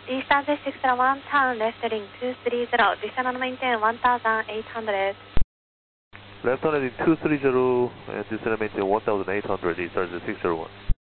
Eastern 601, turn left heading 230, descend and maintain 1800. Left on heading 230 and descend and maintain 1800, Eastern 601.